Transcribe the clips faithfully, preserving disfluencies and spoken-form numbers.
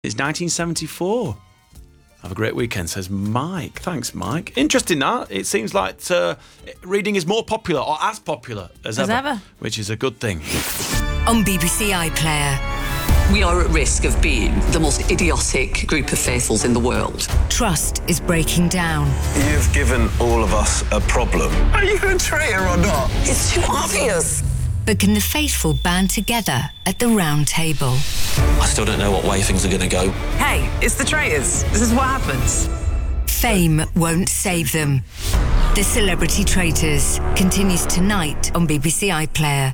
It's nineteen seventy-four. Have a great weekend, says Mike. Thanks, Mike. Interesting that. It seems like uh, reading is more popular, or as popular as, As ever, ever. which is a good thing. On B B C iPlayer. We are at risk of being the most idiotic group of faithfuls in the world. Trust is breaking down. You've given all of us a problem. Are you a traitor or not? It's too obvious. But can the faithful band together at the round table? I still don't know what way things are going to go. Hey, it's the traitors. This is what happens. Fame won't save them. The Celebrity Traitors continues tonight on B B C iPlayer.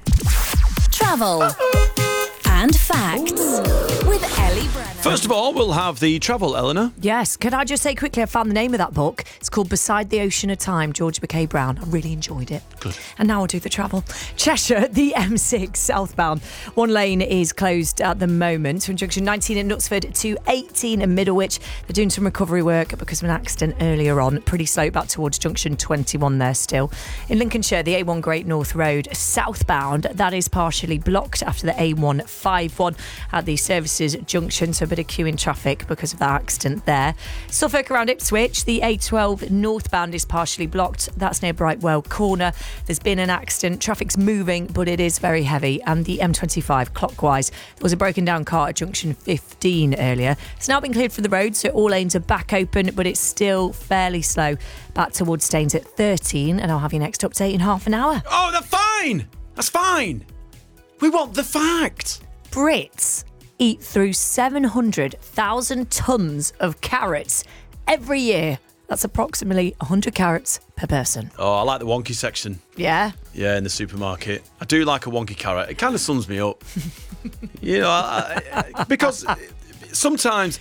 Travel and facts with Ellie Brennan. First of all, we'll have the travel, Eleanor. Yes, can I just say quickly, I found the name of that book. It's called Beside the Ocean of Time, George McKay Brown. I really enjoyed it. Good. And now I'll do the travel. Cheshire, the M six southbound. One lane is closed at the moment from junction nineteen at Knutsford to eighteen at Middlewich. They're doing some recovery work because of an accident earlier on. Pretty slow back towards junction twenty-one there still. In Lincolnshire, the A one Great North Road southbound, that is partially blocked after the A one fifty-one at the Services Junction, so a bit of queue in traffic because of that accident there. Suffolk around Ipswich, the A twelve northbound is partially blocked. That's near Brightwell Corner. There's been an accident. Traffic's moving, but it is very heavy. And the M twenty-five clockwise. There was a broken down car at junction fifteen earlier. It's now been cleared for the road, so all lanes are back open, but it's still fairly slow back towards Staines at thirteen. And I'll have your next update in half an hour. Oh, that's fine. That's fine. We want the fact. Brits eat through seven hundred thousand tonnes of carrots every year. That's approximately one hundred carrots per person. Oh, I like the wonky section. Yeah? Yeah, in the supermarket. I do like a wonky carrot. It kind of sums me up. you know, I, I, because sometimes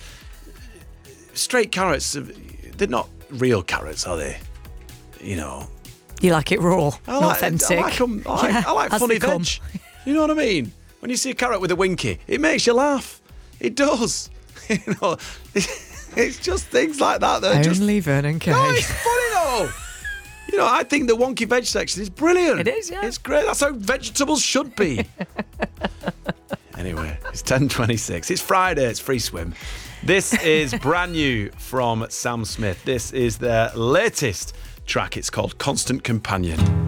straight carrots, they're not real carrots, are they? You know. You like it raw, I not like, authentic. I like, 'em, I like, Yeah, I like as funny they come. veg. You know what I mean? When you see a carrot with a winky, it makes you laugh. It does. you know, it's just things like that that are just... Only Vernon Kay. No, it's funny though. You know, I think the wonky veg section is brilliant. It is, yeah. It's great. That's how vegetables should be. Anyway, it's ten twenty-six. It's Friday. It's free swim. This is brand new from Sam Smith. This is their latest track. It's called Constant Companion.